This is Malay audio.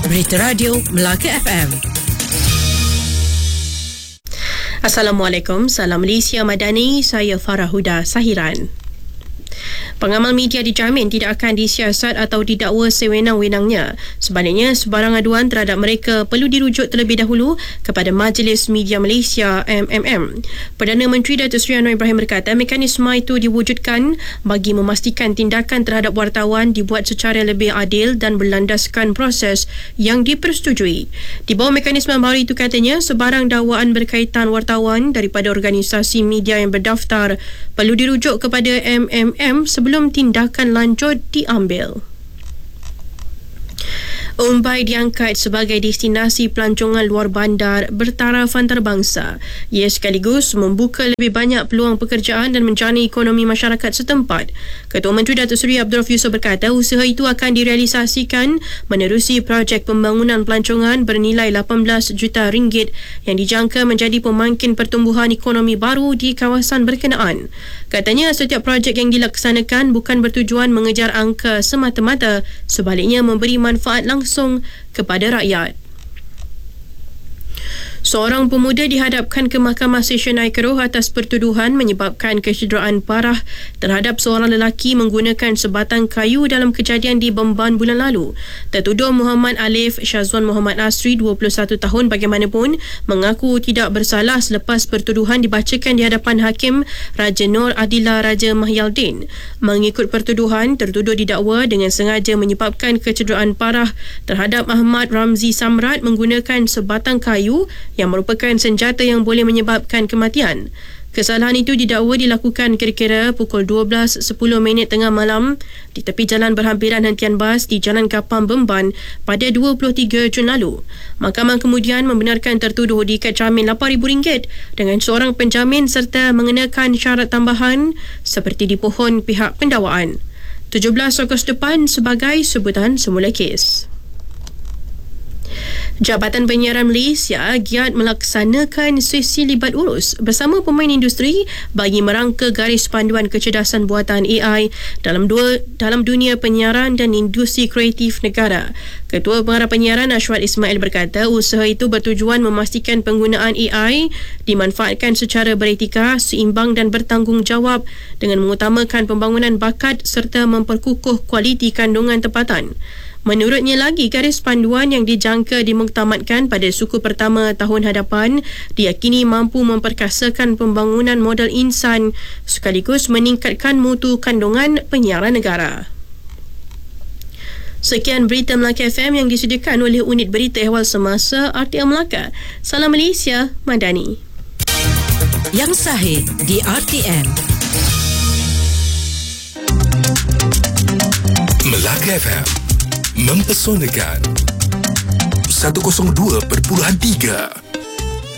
Berita Radio Melaka FM. Assalamualaikum, salam Malaysia Madani, saya Farah Huda Sahiran. Pengamal media dijamin tidak akan disiasat atau didakwa sewenang-wenangnya. Sebaliknya, sebarang aduan terhadap mereka perlu dirujuk terlebih dahulu kepada Majlis Media Malaysia MMM. Perdana Menteri Datuk Seri Anwar Ibrahim berkata mekanisme itu diwujudkan bagi memastikan tindakan terhadap wartawan dibuat secara lebih adil dan berlandaskan proses yang dipersetujui. Di bawah mekanisme baru itu, katanya, sebarang dakwaan berkaitan wartawan daripada organisasi media yang berdaftar perlu dirujuk kepada MMM sebelum tindakan lanjut diambil. Umbai diangkat sebagai destinasi pelancongan luar bandar bertaraf antarabangsa. Ia sekaligus membuka lebih banyak peluang pekerjaan dan menjana ekonomi masyarakat setempat. Ketua Menteri Datuk Seri Abdul Rauf Yusof berkata usaha itu akan direalisasikan menerusi projek pembangunan pelancongan bernilai 18 juta ringgit yang dijangka menjadi pemangkin pertumbuhan ekonomi baru di kawasan berkenaan. Katanya setiap projek yang dilaksanakan bukan bertujuan mengejar angka semata-mata, sebaliknya memberi manfaat langsung kepada rakyat. Seorang pemuda dihadapkan ke Mahkamah Session Air Keroh atas pertuduhan menyebabkan kecederaan parah terhadap seorang lelaki menggunakan sebatang kayu dalam kejadian di Bemban bulan lalu. Tertuduh Muhammad Alif Syazwan Muhammad Asri, 21 tahun, bagaimanapun mengaku tidak bersalah selepas pertuduhan dibacakan di hadapan Hakim Raja Nur Adila Raja Mahyaldin. Mengikut pertuduhan, tertuduh didakwa dengan sengaja menyebabkan kecederaan parah terhadap Ahmad Ramzi Samrat menggunakan sebatang kayu yang merupakan senjata yang boleh menyebabkan kematian. Kesalahan itu didakwa dilakukan kira-kira pukul 12.10 tengah malam di tepi jalan berhampiran hentian bas di Jalan Kapam Bemban pada 23 Jun lalu. Mahkamah kemudian membenarkan tertuduh diikat jamin RM8,000 dengan seorang penjamin serta mengenakan syarat tambahan seperti dipohon pihak pendakwaan. 17 Ogos depan sebagai sebutan semula kes. Jabatan Penyiaran Malaysia giat melaksanakan sesi libat urus bersama pemain industri bagi merangka garis panduan kecerdasan buatan AI dalam dunia penyiaran dan industri kreatif negara. Ketua Pengarah Penyiaran Ashwat Ismail berkata usaha itu bertujuan memastikan penggunaan AI dimanfaatkan secara beretika, seimbang dan bertanggungjawab dengan mengutamakan pembangunan bakat serta memperkukuh kualiti kandungan tempatan. Menurutnya lagi, garis panduan yang dijangka dimuktamadkan pada suku pertama tahun hadapan diyakini mampu memperkasakan pembangunan modal insan sekaligus meningkatkan mutu kandungan penyiaran negara. Sekian berita Melaka FM yang disediakan oleh Unit Berita Ehwal Semasa RTM Melaka. Salam Malaysia Madani. Yang sahih di RTM. Melaka FM mempesonakan 102.3